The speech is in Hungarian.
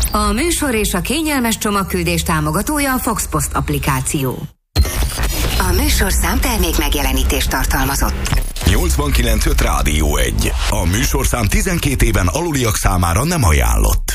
A műsor és a kényelmes csomagküldés támogatója a Fox Post applikáció. A műsor számtermék megjelenítést tartalmazott. 89.5 Rádió 1. A műsorszám 12 éven aluliak számára nem ajánlott.